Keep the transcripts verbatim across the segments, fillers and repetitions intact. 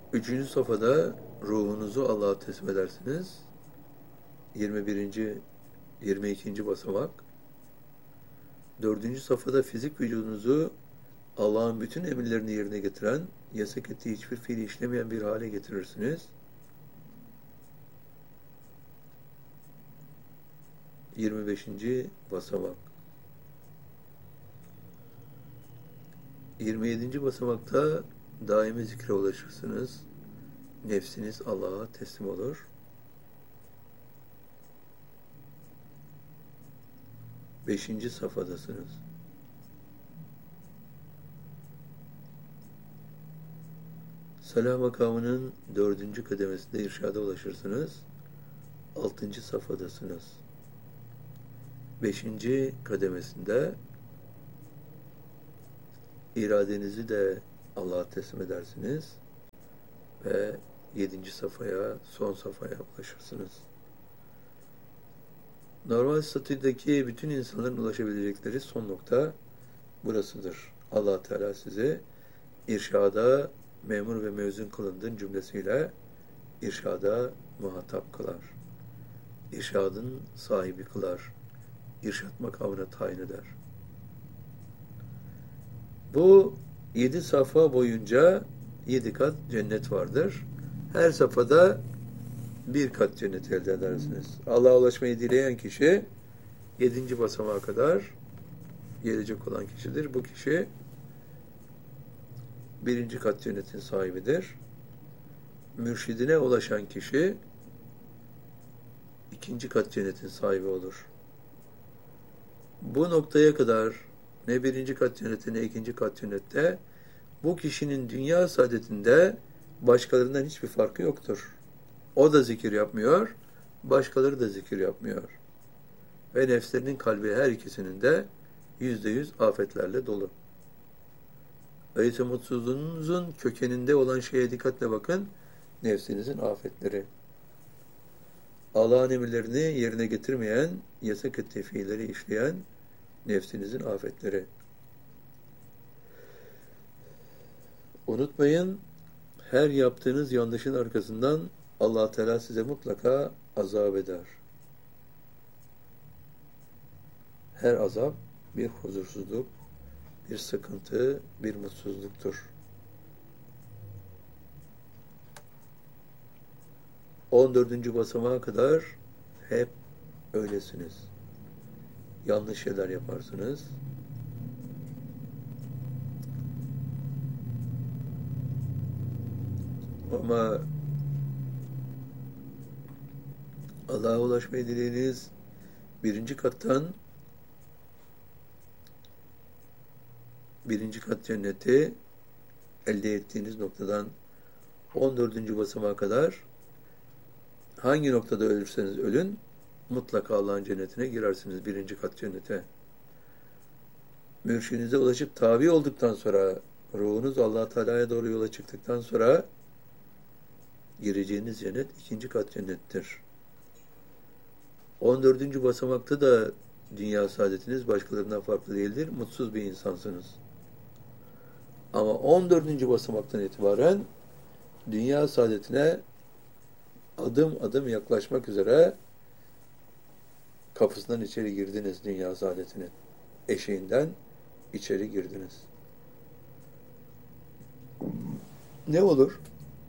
Üçüncü safhada ruhunuzu Allah'a teslim edersiniz. yirmi birinci, yirmi ikinci basamak. Dördüncü safhada fizik vücudunuzu Allah'ın bütün emirlerini yerine getiren, yasak ettiği hiçbir fiili işlemeyen bir hale getirirsiniz. yirmi beşinci basamak. yirmi yedinci basamakta daimi zikre ulaşırsınız. Nefsiniz Allah'a teslim olur. Beşinci safhadasınız. Salah makamının dördüncü kademesinde irşada ulaşırsınız. Altıncı safhadasınız. Beşinci kademesinde iradenizi de Allah'a teslim edersiniz ve yedinci safhaya, son safhaya ulaşırsınız. Normal statüdeki bütün insanların ulaşabilecekleri son nokta burasıdır. Allah Teala sizi irşada memur ve mevzun kılındığın cümlesiyle irşada muhatap kılar. İrşadın sahibi kılar. İrşad makamına tayin eder. Bu yedi safha boyunca yedi kat cennet vardır. Her safhada bir kat cennet elde edersiniz. Allah'a ulaşmayı dileyen kişi yedinci basamağa kadar gelecek olan kişidir. Bu kişi birinci kat cennetin sahibidir. Mürşidine ulaşan kişi ikinci kat cennetin sahibi olur. Bu noktaya kadar ne birinci kat cennette ne ikinci kat cennette bu kişinin dünya saadetinde başkalarından hiçbir farkı yoktur. O da zikir yapmıyor, başkaları da zikir yapmıyor. Ve nefslerinin kalbi her ikisinin de yüzde yüz afetlerle dolu. Öyleyse mutsuzluğunuzun kökeninde olan şeye dikkatle bakın, nefsinizin afetleri. Allah'ın emirlerini yerine getirmeyen, yasak ettiği fiilleri işleyen nefsinizin afetleri. Unutmayın, her yaptığınız yanlışın arkasından Allah Teala size mutlaka azap eder. Her azap bir huzursuzluk, bir sıkıntı, bir mutsuzluktur. on dördüncü basamağa kadar hep öylesiniz. Yanlış şeyler yaparsınız. Ama Allah'a ulaşmayı dilediğiniz birinci kattan birinci kat cenneti elde ettiğiniz noktadan on dördüncü basamağa kadar hangi noktada ölürseniz ölün mutlaka Allah'ın cennetine girersiniz, birinci kat cennete. Mürşidinize ulaşıp tabi olduktan sonra, ruhunuz Allah Teala'ya doğru yola çıktıktan sonra gireceğiniz cennet ikinci kat cennettir. on dördüncü basamakta da dünya saadetiniz başkalarından farklı değildir. Mutsuz bir insansınız. Ama on dördüncü basamaktan itibaren dünya saadetine adım adım yaklaşmak üzere kapısından içeri girdiniz, dünya saadetinin. Eşiğinden içeri girdiniz. Ne olur?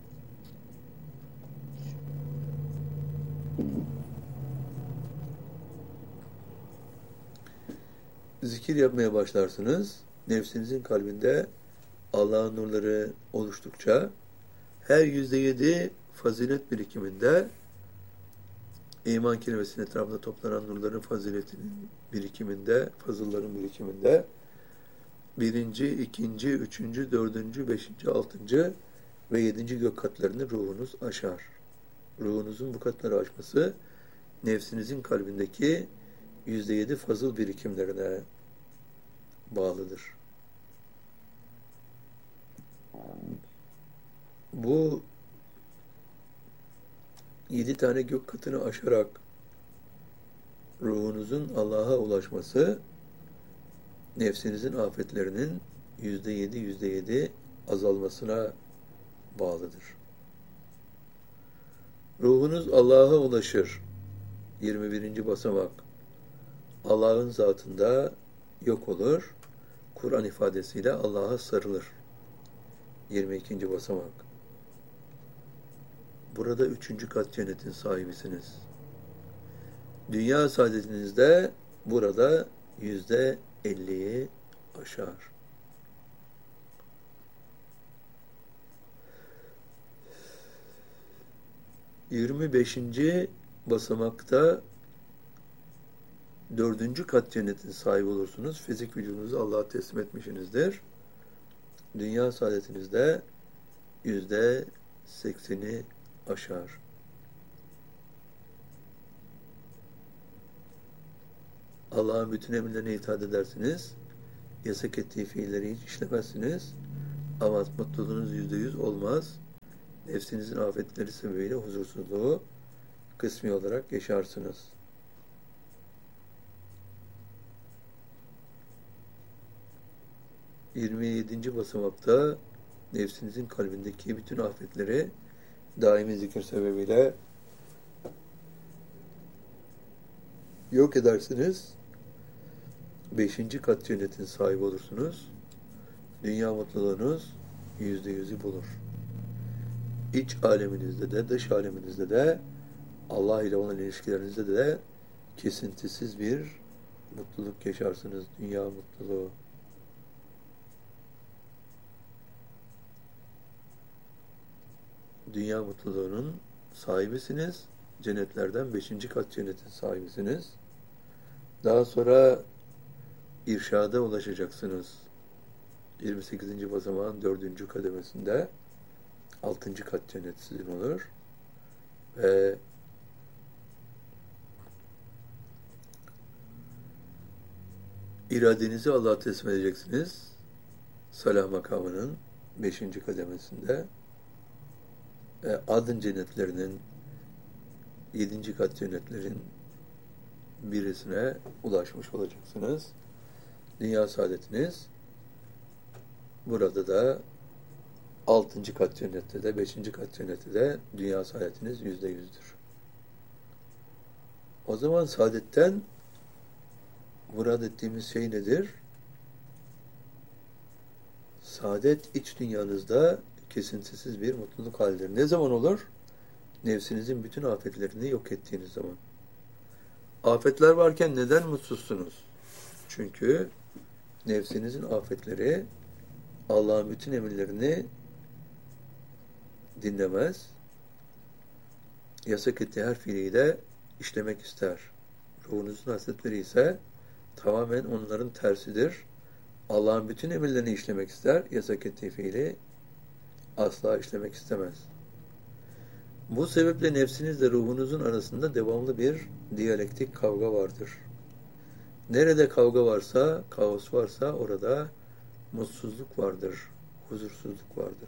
Zikir yapmaya başlarsınız. Nefsinizin kalbinde Allah'ın nurları oluştukça her yüzde yedi fazilet birikiminde iman kelimesinin etrafında toplanan nurların faziletinin birikiminde, fazılların birikiminde birinci, ikinci, üçüncü, dördüncü, beşinci, altıncı ve yedinci gök katlarını ruhunuz aşar. Ruhunuzun bu katları aşması nefsinizin kalbindeki yüzde yedi fazıl birikimlerine bağlıdır. Bu yedi tane gök katını aşarak ruhunuzun Allah'a ulaşması nefsinizin afetlerinin yüzde yedi, yüzde yedi azalmasına bağlıdır. Ruhunuz Allah'a ulaşır. yirmi birinci basamak. Allah'ın zatında yok olur. Kur'an ifadesiyle Allah'a sarılır. yirmi ikinci basamak. Burada üçüncü kat cennetin sahibisiniz. Dünya saadetinizde burada yüzde elliyi aşar. yirmi beşinci basamakta dördüncü kat cennetin sahibi olursunuz. Fizik vücudunuzu Allah'a teslim etmişsinizdir. Dünya saadetinizde yüzde sekseni aşar. Allah'ın bütün emirlerine itaat edersiniz. Yasak ettiği fiilleri hiç işlemezsiniz. Ama mutluluğunuz yüzde yüz olmaz. Nefsinizin afetleri sebebiyle huzursuzluğu kısmi olarak yaşarsınız. yirmi yedinci basamakta nefsinizin kalbindeki bütün afetleri daimi zikir sebebiyle yok edersiniz. beşinci kat cennetin sahibi olursunuz. Dünya mutluluğunuz yüzde yüzü bulur. İç aleminizde de, dış aleminizde de, Allah ile olan ilişkilerinizde de kesintisiz bir mutluluk yaşarsınız. Dünya mutluluğu. Dünya mutluluğunun sahibisiniz. Cennetlerden beşinci kat cennetin sahibisiniz. Daha sonra irşada ulaşacaksınız. yirmi sekizinci basamağın dördüncü kademesinde altıncı kat cennet sizin olur. Ve iradenizi Allah'a teslim edeceksiniz. Salah makamının beşinci kademesinde. Ve adın cennetlerinin yedinci kat cennetlerin birisine ulaşmış olacaksınız. Dünya saadetiniz burada da altıncı kat cennette de beşinci kat cennette de dünya saadetiniz yüzde yüzdür. O zaman saadetten murad ettiğimiz şey nedir? Saadet iç dünyanızda kesintisiz bir mutluluk halidir. Ne zaman olur? Nefsinizin bütün afetlerini yok ettiğiniz zaman. Afetler varken neden mutsuzsunuz? Çünkü nefsinizin afetleri Allah'ın bütün emirlerini dinlemez. Yasak ettiği her fiili de işlemek ister. Ruhunuzun hasletleri ise tamamen onların tersidir. Allah'ın bütün emirlerini işlemek ister. Yasak ettiği fiili asla işlemek istemez. Bu sebeple nefsinizle ruhunuzun arasında devamlı bir diyalektik kavga vardır. Nerede kavga varsa, kaos varsa orada mutsuzluk vardır, huzursuzluk vardır.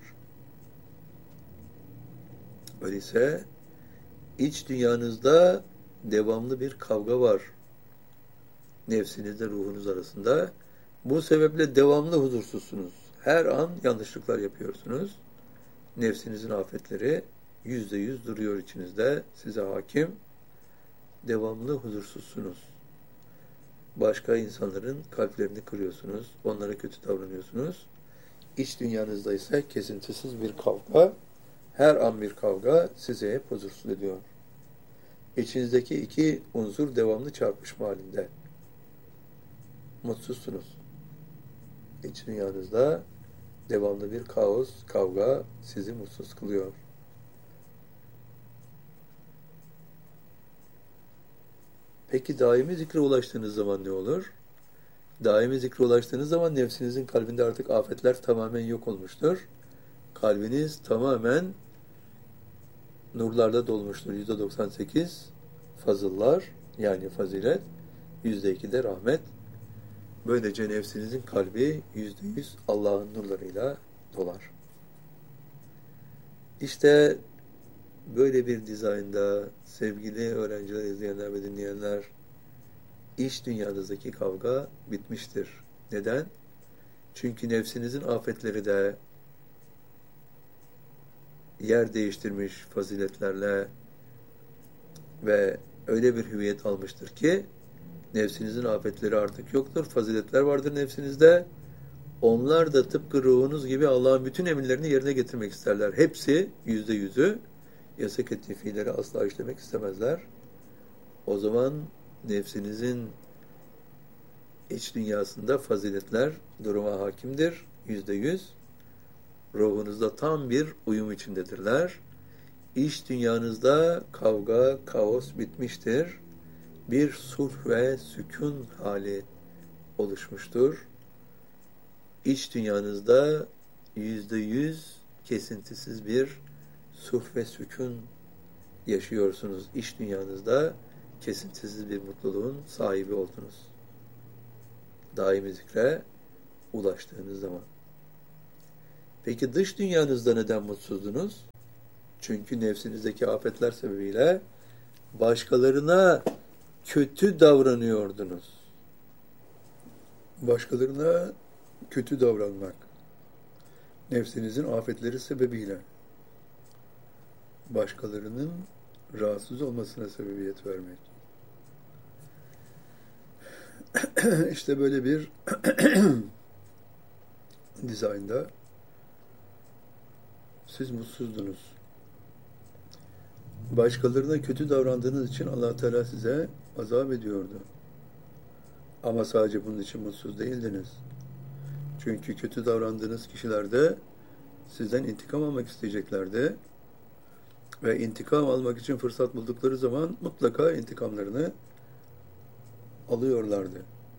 Öyleyse iç dünyanızda devamlı bir kavga var. Nefsinizle ruhunuz arasında. Bu sebeple devamlı huzursuzsunuz. Her an yanlışlıklar yapıyorsunuz. Nefsinizin afetleri yüzde yüz duruyor içinizde. Size hakim. Devamlı huzursuzsunuz. Başka insanların kalplerini kırıyorsunuz. Onlara kötü davranıyorsunuz. İç dünyanızda ise kesintisiz bir kavga. Her an bir kavga sizi hep huzursuz ediyor. İçinizdeki iki unsur devamlı çarpışma halinde. Mutsuzsunuz. İç dünyanızda devamlı bir kaos, kavga sizi mutsuz kılıyor. Peki daimi zikre ulaştığınız zaman ne olur? Daimi zikre ulaştığınız zaman nefsinizin kalbinde artık afetler tamamen yok olmuştur. Kalbiniz tamamen nurlarla dolmuştur. yüzde doksan sekiz fazıllar yani fazilet, yüzde iki de rahmet. Böylece nefsinizin kalbi yüzde yüz Allah'ın nurlarıyla dolar. İşte böyle bir dizaynda sevgili öğrenciler, izleyenler ve dinleyenler, iç dünyanızdaki kavga bitmiştir. Neden? Çünkü nefsinizin afetleri de yer değiştirmiş faziletlerle, ve öyle bir hüviyet almıştır ki nefsinizin afetleri artık yoktur. Faziletler vardır nefsinizde. Onlar da tıpkı ruhunuz gibi Allah'ın bütün emirlerini yerine getirmek isterler. Hepsi, yüzde yüzü, yasak ettiği fiilleri asla işlemek istemezler. O zaman nefsinizin iç dünyasında faziletler duruma hakimdir. Yüzde yüz. Ruhunuzda tam bir uyum içindedirler. İç dünyanızda kavga, kaos bitmiştir. Bir sulh ve sükun hali oluşmuştur. İç dünyanızda yüzde yüz kesintisiz bir sulh ve sükun yaşıyorsunuz. İç dünyanızda kesintisiz bir mutluluğun sahibi oldunuz. Daimi zikre ulaştığınız zaman. Peki dış dünyanızda neden mutsuzdunuz? Çünkü nefsinizdeki afetler sebebiyle başkalarına kötü davranıyordunuz. Başkalarına kötü davranmak. Nefsinizin afetleri sebebiyle. Başkalarının rahatsız olmasına sebebiyet vermek. İşte böyle bir dizaynda siz mutsuzdunuz. Başkalarına kötü davrandığınız için Allah Teala size azap ediyordu. Ama sadece bunun için mutsuz değildiniz. Çünkü kötü davrandığınız kişiler de sizden intikam almak isteyeceklerdi. Ve intikam almak için fırsat buldukları zaman mutlaka intikamlarını alıyorlardı.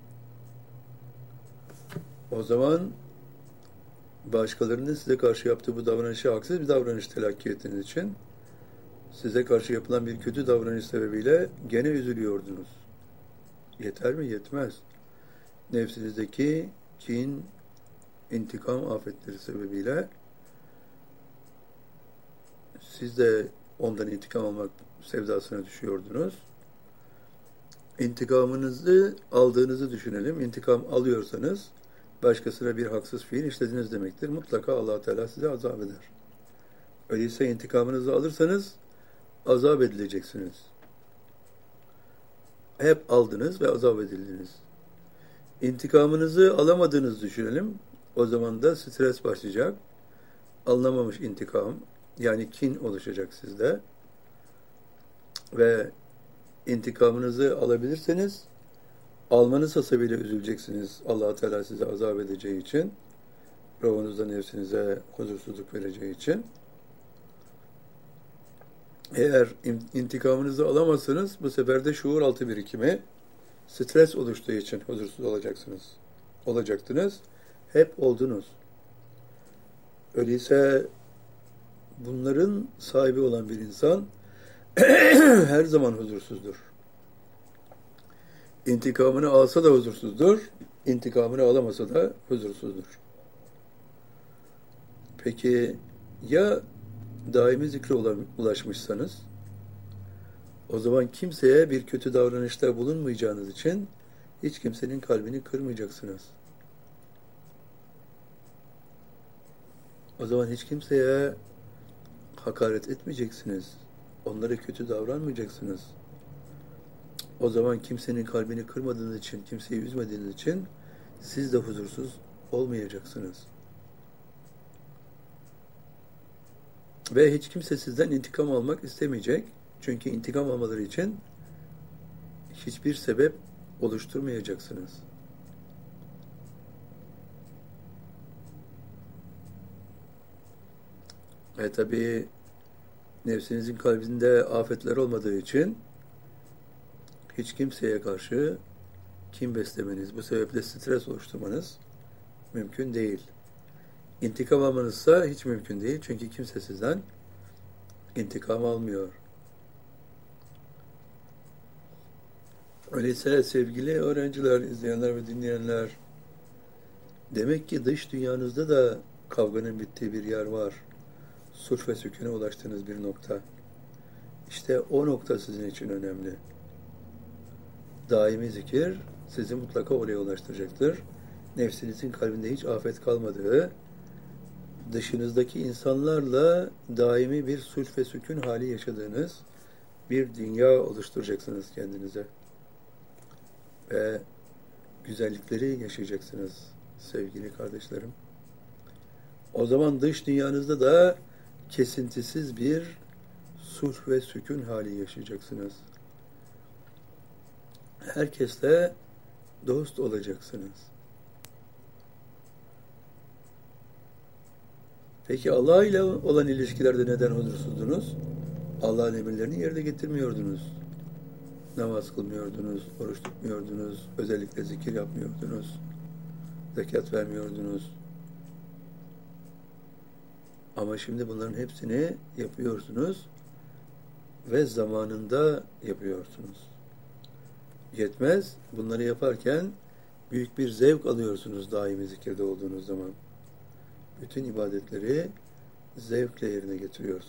O zaman başkalarının size karşı yaptığı bu davranışı haksız bir davranış telakki ettiğiniz için size karşı yapılan bir kötü davranış sebebiyle gene üzülüyordunuz. Yeter mi? Yetmez. Nefsinizdeki kin, intikam afetleri sebebiyle siz de ondan intikam almak sevdasına düşüyordunuz. İntikamınızı aldığınızı düşünelim. İntikam alıyorsanız başkasına bir haksız fiil işlediniz demektir. Mutlaka Allah Teala size azap eder. Öyleyse intikamınızı alırsanız azap edileceksiniz. Hep aldınız ve azap edildiniz. İntikamınızı alamadığınızı düşünelim. O zaman da stres başlayacak. Alınamamış intikam, yani kin oluşacak sizde. Ve intikamınızı alabilirseniz almanız hasabıyla üzüleceksiniz. Allah Teala size azap edeceği için, ruhunuzda nefsinize huzursuzluk vereceği için. Eğer intikamınızı alamazsanız bu sefer de şuur altı birikimi, stres oluştuğu için huzursuz olacaksınız. Olacaktınız. Hep oldunuz. Öyleyse bunların sahibi olan bir insan her zaman huzursuzdur. İntikamını alsa da huzursuzdur, intikamını alamasa da huzursuzdur. Peki ya daimi zikre ulaşmışsanız, o zaman kimseye bir kötü davranışta bulunmayacağınız için hiç kimsenin kalbini kırmayacaksınız. O zaman hiç kimseye hakaret etmeyeceksiniz. Onlara kötü davranmayacaksınız. O zaman kimsenin kalbini kırmadığınız için, kimseyi üzmediğiniz için siz de huzursuz olmayacaksınız. Ve hiç kimse sizden intikam almak istemeyecek. Çünkü intikam almaları için hiçbir sebep oluşturmayacaksınız. Ve tabii nefsinizin kalbinde afetler olmadığı için hiç kimseye karşı kin beslemeniz, bu sebeple stres oluşturmanız mümkün değil. İntikam almanızsa hiç mümkün değil. Çünkü kimse sizden intikam almıyor. Öyleyse sevgili öğrenciler, izleyenler ve dinleyenler, demek ki dış dünyanızda da kavganın bittiği bir yer var. Sulh ve sükûne ulaştığınız bir nokta. İşte o nokta sizin için önemli. Daimi zikir sizi mutlaka oraya ulaştıracaktır. Nefsinizin kalbinde hiç afet kalmadığı, dışınızdaki insanlarla daimi bir sulh ve sükûn hali yaşadığınız bir dünya oluşturacaksınız kendinize. Ve güzellikleri yaşayacaksınız sevgili kardeşlerim. O zaman dış dünyanızda da kesintisiz bir sulh ve sükun hali yaşayacaksınız. Herkesle dost olacaksınız. Peki Allah ile olan ilişkilerde neden huzursuzdunuz? Allah'ın emirlerini yerine getirmiyordunuz. Namaz kılmıyordunuz, oruç tutmuyordunuz, özellikle zikir yapmıyordunuz, zekat vermiyordunuz. Ama şimdi bunların hepsini yapıyorsunuz ve zamanında yapıyorsunuz. Yetmez, bunları yaparken büyük bir zevk alıyorsunuz daimi zikirde olduğunuz zaman. Bütün ibadetleri zevkle yerine getiriyorsunuz.